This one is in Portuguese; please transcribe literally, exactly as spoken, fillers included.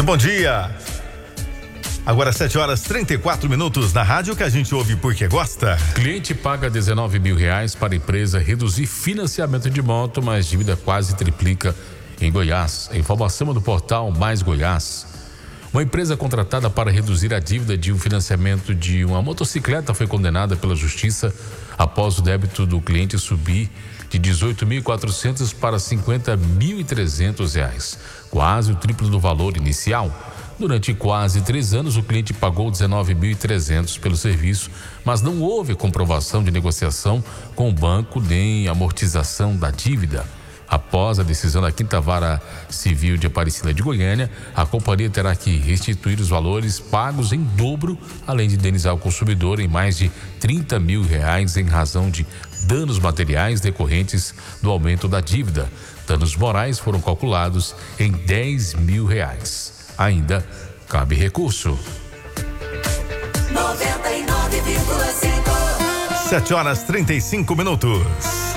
bom dia. Agora sete horas trinta e quatro minutos na rádio que a gente ouve porque gosta. Cliente paga dezenove mil reais para a empresa reduzir financiamento de moto, mas dívida quase triplica em Goiás. A informação é do portal Mais Goiás. Uma empresa contratada para reduzir a dívida de um financiamento de uma motocicleta foi condenada pela justiça após o débito do cliente subir de dezoito mil e quatrocentos para cinquenta mil e trezentos reais, quase o triplo do valor inicial. Durante quase três anos, o cliente pagou dezenove mil e trezentos pelo serviço, mas não houve comprovação de negociação com o banco nem amortização da dívida. Após a decisão da Quinta Vara Civil de Aparecida de Goiânia, a companhia terá que restituir os valores pagos em dobro, além de indenizar o consumidor em mais de trinta mil reais em razão de danos materiais decorrentes do aumento da dívida. Danos morais foram calculados em dez mil reais. Ainda cabe recurso. noventa e nove vírgula cinco. sete horas trinta e cinco minutos.